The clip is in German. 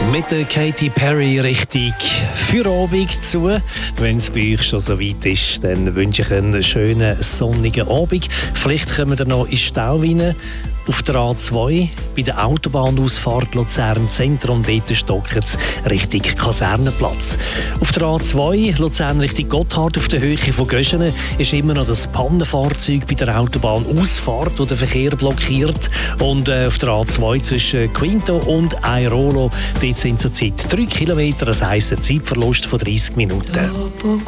Mit der Katy Perry richtig Feierabend zu. Wenn es bei euch schon so weit ist, dann wünsche ich einen schönen sonnigen Abend. Vielleicht kommen wir noch in Stau rein. Auf der A2 bei der Autobahnausfahrt Luzern Zentrum, dort stockt es Richtung Kasernenplatz. Auf der A2 Luzern Richtung Gotthard auf der Höhe von Göschenen ist immer noch das Pannenfahrzeug bei der Autobahnausfahrt, das den Verkehr blockiert. Und auf der A2 zwischen Quinto und Airolo, dort sind zurzeit 3 Kilometer, das heisst ein Zeitverlust von 30 Minuten.